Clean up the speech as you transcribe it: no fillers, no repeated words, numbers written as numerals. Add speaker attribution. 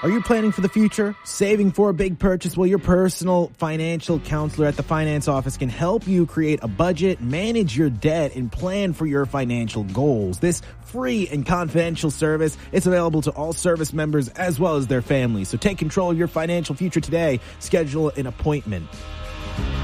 Speaker 1: Are you planning for the future? Saving for a big purchase? Well, your personal financial counselor at the finance office can help you create a budget, manage your debt, and plan for your financial goals. This free and confidential service is available to all service members as well as their families. So take control of your financial future today. Schedule an appointment.